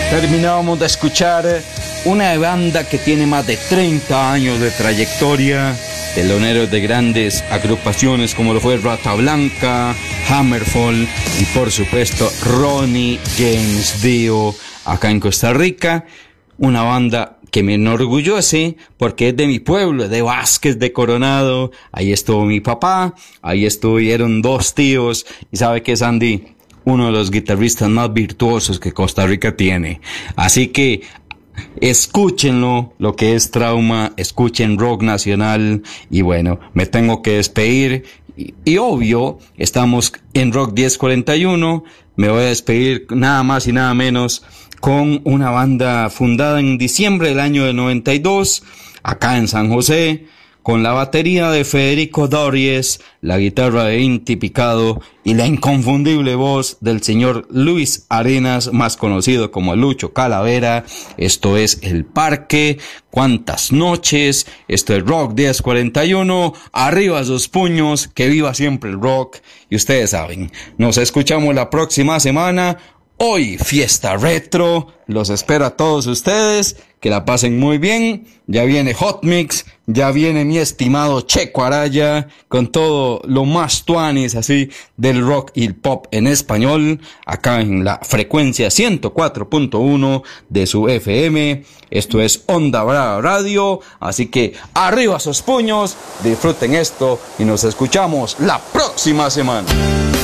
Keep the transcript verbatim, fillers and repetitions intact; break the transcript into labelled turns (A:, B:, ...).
A: Terminábamos de escuchar una banda que tiene más de treinta años de trayectoria, teloneros de grandes agrupaciones como lo fue Rata Blanca, Hammerfall y por supuesto Ronnie James Dio acá en Costa Rica. Una banda que me enorgullece porque es de mi pueblo, de Vázquez de Coronado. Ahí estuvo mi papá, ahí estuvieron dos tíos. Y ¿sabe qué, Sandy? Uno de los guitarristas más virtuosos que Costa Rica tiene. Así que escúchenlo, lo que es Trauma, escuchen rock nacional. Y bueno, me tengo que despedir. Y, y obvio, estamos en Rock diez cuarenta y uno. Me voy a despedir nada más y nada menos con una banda fundada en diciembre del año del noventa y dos, acá en San José, con la batería de Federico Dories, la guitarra de Inti Picado y la inconfundible voz del señor Luis Arenas, más conocido como Lucho Calavera. Esto es El Parque, Cuántas Noches, esto es Rock diez cuarenta y uno, arriba sus puños, que viva siempre el rock. Y ustedes saben, nos escuchamos la próxima semana. Hoy, fiesta retro, los espero a todos ustedes, que la pasen muy bien. Ya viene Hot Mix, ya viene mi estimado Checo Araya, con todo lo más tuanis así del rock y el pop en español, acá en la frecuencia ciento cuatro punto uno de su F M. Esto es Onda Brava Radio, así que arriba sus puños, disfruten esto y nos escuchamos la próxima semana.